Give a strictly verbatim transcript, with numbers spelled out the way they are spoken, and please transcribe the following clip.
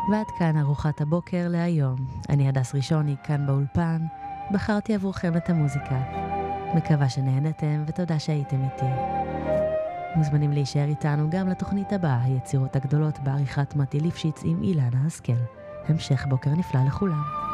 ועד כאן ארוחת הבוקר להיום. אני הדס ראשוני, כאן באולפן. בחרתי עבורכם את המוזיקה. מקווה שנהנתם ותודה שהייתם איתי. מוזמנים להישאר איתנו גם לתוכנית הבאה, היצירות הגדולות בעריכת מתי ליפשיץ עם אילנה השכל. המשך בוקר נפלא לכולם.